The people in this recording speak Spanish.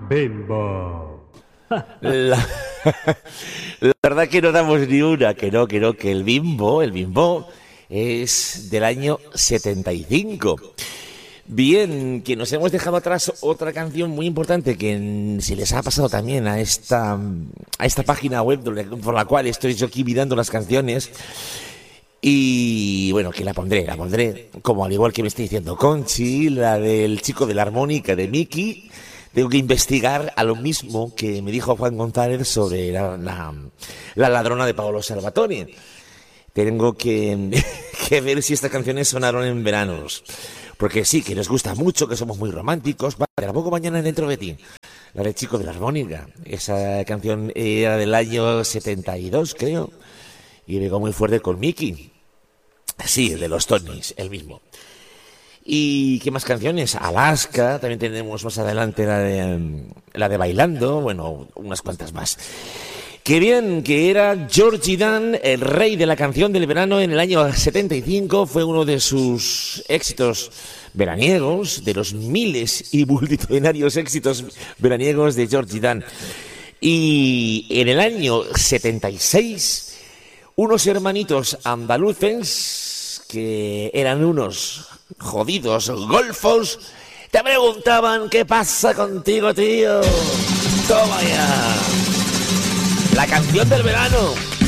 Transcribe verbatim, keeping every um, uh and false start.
Bimbo. La, la verdad que no damos ni una, que no, que no, que el Bimbo, el Bimbo es del año setenta y cinco. Bien, que nos hemos dejado atrás otra canción muy importante que si les ha pasado también a esta a esta página web por la cual estoy yo aquí mirando las canciones. Y bueno, que la pondré, la pondré, como al igual que me estoy diciendo Conchi, la del chico de la armónica de Miki. Tengo que investigar a lo mismo que me dijo Juan González sobre la, la, la ladrona de Paolo Salvatore. Tengo que, que ver si estas canciones sonaron en veranos. Porque sí, que nos gusta mucho, que somos muy románticos. Vale, tampoco mañana dentro de ti. La del chico de la armónica. Esa canción era del año setenta y dos, creo. Y llegó muy fuerte con Miki. Sí, el de los Tonys, el mismo. ¿Y qué más canciones? Alaska, también tenemos más adelante la de, la de Bailando, bueno, unas cuantas más. Qué bien, que era Georgie Dan, el rey de la canción del verano en el año setenta y cinco, fue uno de sus éxitos veraniegos, de los miles y multitudinarios éxitos veraniegos de Georgie Dan. Y en el año setenta y seis, unos hermanitos andaluces, que eran unos jodidos golfos, te preguntaban: ¿qué pasa contigo, tío? Toma ya. La canción del verano.